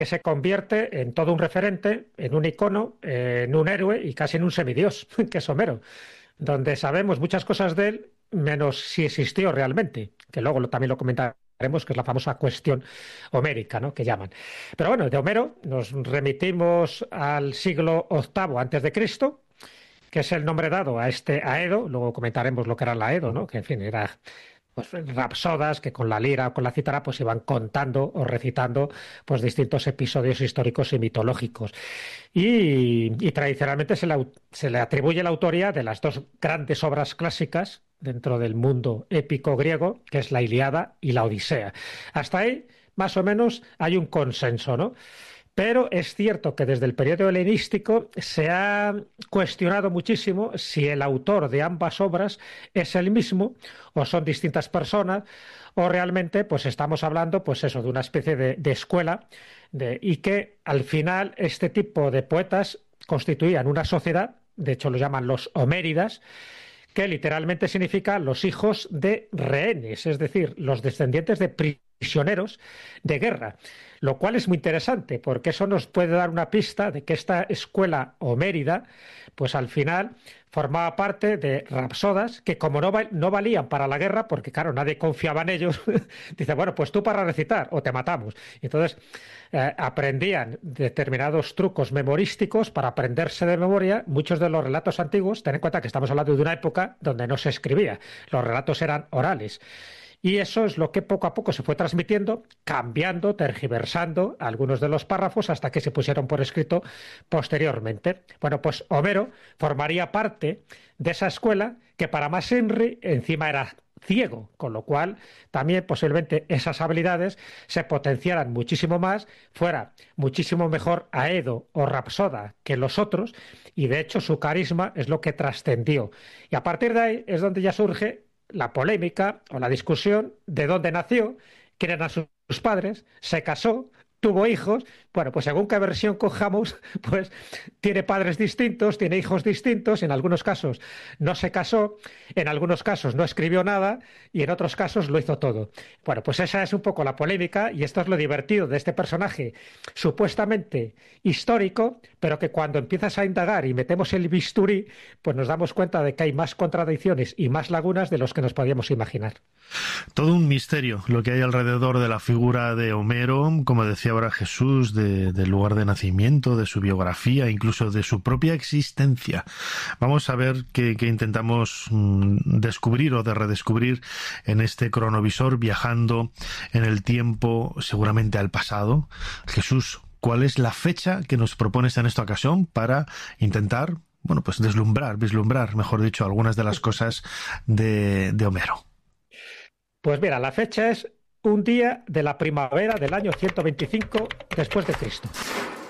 que se convierte en todo un referente, en un icono, en un héroe y casi en un semidios, que es Homero, donde sabemos muchas cosas de él, menos si existió realmente, que luego también lo comentaremos, que es la famosa cuestión homérica, ¿no? Que llaman. Pero bueno, de Homero nos remitimos al siglo VIII antes de Cristo, que es el nombre dado a este Aedo. Luego comentaremos lo que era la Aedo, ¿no? Que en fin era pues rapsodas que con la lira o con la cítara pues iban contando o recitando pues distintos episodios históricos y mitológicos. Y tradicionalmente se le atribuye la autoría de las dos grandes obras clásicas dentro del mundo épico griego, que es la Ilíada y la Odisea. Hasta ahí, más o menos, hay un consenso, ¿no? Pero es cierto que desde el periodo helenístico se ha cuestionado muchísimo si el autor de ambas obras es el mismo o son distintas personas o realmente pues estamos hablando pues eso de una especie de escuela y que al final este tipo de poetas constituían una sociedad, de hecho lo llaman los Homéridas, que literalmente significa los hijos de rehenes, es decir, los descendientes de prisioneros de guerra, lo cual es muy interesante porque eso nos puede dar una pista de que esta escuela homérida, pues al final formaba parte de rapsodas que como no valían para la guerra, porque claro, nadie confiaba en ellos, dice, bueno, pues tú para recitar o te matamos. Entonces aprendían determinados trucos memorísticos para aprenderse de memoria muchos de los relatos antiguos. Ten en cuenta que estamos hablando de una época donde no se escribía, los relatos eran orales. Y eso es lo que poco a poco se fue transmitiendo, cambiando, tergiversando algunos de los párrafos hasta que se pusieron por escrito posteriormente. Bueno, pues Homero formaría parte de esa escuela que para más Henry encima era ciego, con lo cual también posiblemente esas habilidades se potenciaran muchísimo más, fuera muchísimo mejor Aedo o Rapsoda que los otros, y de hecho su carisma es lo que trascendió. Y a partir de ahí es donde ya surge la polémica o la discusión de dónde nació, quién eran sus padres, se casó, tuvo hijos. Bueno, pues según qué versión cojamos, pues tiene padres distintos, tiene hijos distintos, en algunos casos no se casó, en algunos casos no escribió nada y en otros casos lo hizo todo. Bueno, pues esa es un poco la polémica y esto es lo divertido de este personaje supuestamente histórico, pero que cuando empiezas a indagar y metemos el bisturí, pues nos damos cuenta de que hay más contradicciones y más lagunas de los que nos podíamos imaginar. Todo un misterio lo que hay alrededor de la figura de Homero, como decía ahora Jesús, del lugar de nacimiento, de su biografía, incluso de su propia existencia. Vamos a ver qué intentamos descubrir o de redescubrir en este cronovisor viajando en el tiempo, seguramente al pasado. Jesús, ¿cuál es la fecha que nos propones en esta ocasión para intentar, bueno, pues vislumbrar, mejor dicho, algunas de las cosas de Homero? Pues mira, la fecha es un día de la primavera del año 125 después de Cristo.